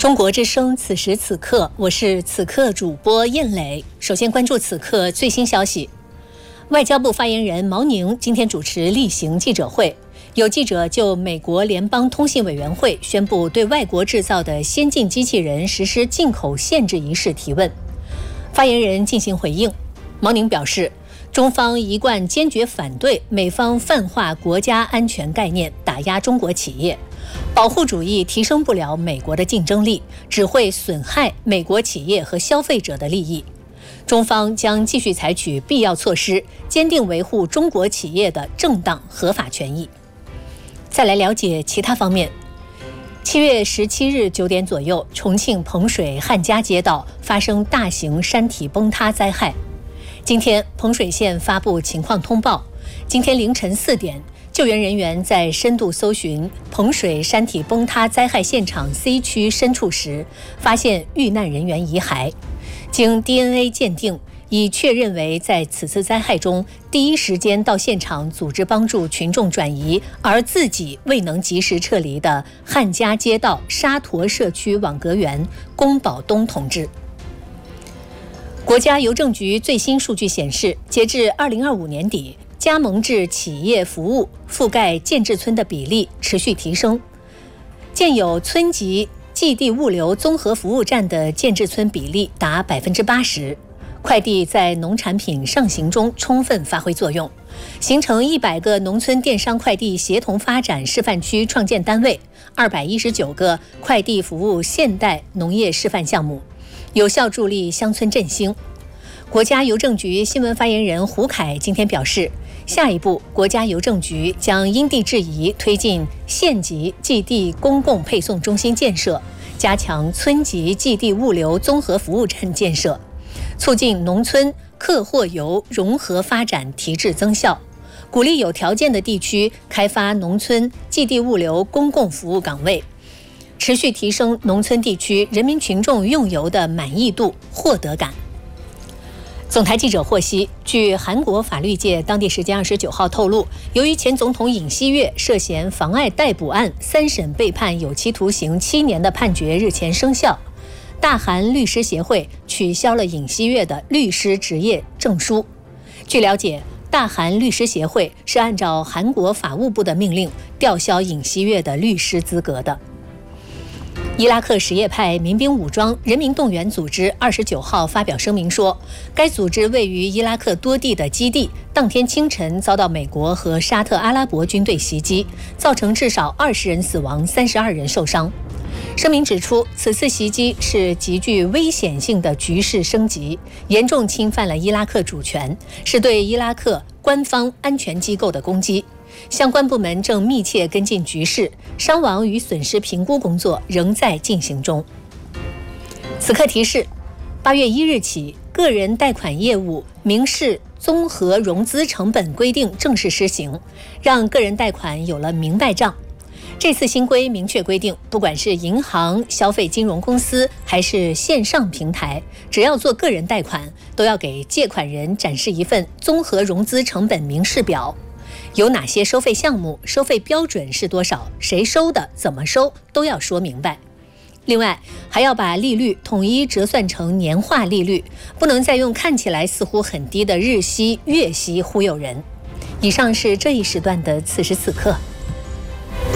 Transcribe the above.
中国之声，此时此刻，我是此刻主播燕磊。首先关注此刻最新消息。外交部发言人毛宁今天主持例行记者会，有记者就美国联邦通信委员会宣布对外国制造的先进机器人实施进口限制一事提问。发言人进行回应，毛宁表示，中方一贯坚决反对美方泛化国家安全概念，打压中国企业。保护主义提升不了美国的竞争力，只会损害美国企业和消费者的利益。中方将继续采取必要措施，坚定维护中国企业的正当合法权益。再来了解其他方面。7月17日9点左右，重庆彭水汉家街道发生大型山体崩塌灾害。今天，彭水县发布情况通报。今天凌晨4点，救援人员在深度搜寻彭水山体崩塌灾害现场 C 区深处时，发现遇难人员遗骸。经 DNA 鉴定，已确认为在此次灾害中第一时间到现场组织帮助群众转移，而自己未能及时撤离的汉家街道沙坨社区网格员龚宝东同志。国家邮政局最新数据显示，截至2025年底，加盟制企业服务覆盖建制村的比例持续提升，建有村级寄递物流综合服务站的建制村比例达80%。快递在农产品上行中充分发挥作用，形成100个农村电商快递协同发展示范区创建单位，219个快递服务现代农业示范项目，有效助力乡村振兴。国家邮政局新闻发言人胡凯今天表示，下一步国家邮政局将因地制宜推进县级寄递公共配送中心建设，加强村级寄递物流综合服务站建设，促进农村客货邮融合发展提质增效，鼓励有条件的地区开发农村寄递物流公共服务岗位，持续提升农村地区人民群众用邮的满意度、获得感。总台记者获悉，据韩国法律界当地时间29号透露，由于前总统尹锡悦涉嫌妨碍逮捕案3审被判有期徒刑7年的判决日前生效，大韩律师协会取消了尹锡悦的律师执业证书。据了解，大韩律师协会是按照韩国法务部的命令吊销尹锡悦的律师资格的。伊拉克什叶派民兵武装人民动员组织29号发表声明说，该组织位于伊拉克多地的基地当天清晨遭到美国和沙特阿拉伯军队袭击，造成至少20人死亡，32人受伤。声明指出，此次袭击是极具危险性的局势升级，严重侵犯了伊拉克主权，是对伊拉克官方安全机构的攻击。相关部门正密切跟进局势，伤亡与损失评估工作仍在进行中。此刻提示，8月1日起，个人贷款业务明示综合融资成本规定正式施行，让个人贷款有了明白账。这次新规明确规定，不管是银行、消费金融公司还是线上平台，只要做个人贷款，都要给借款人展示一份综合融资成本明示表，有哪些收费项目，收费标准是多少，谁收的，怎么收，都要说明白。另外，还要把利率统一折算成年化利率，不能再用看起来似乎很低的日息、月息忽悠人。以上是这一时段的此时此刻。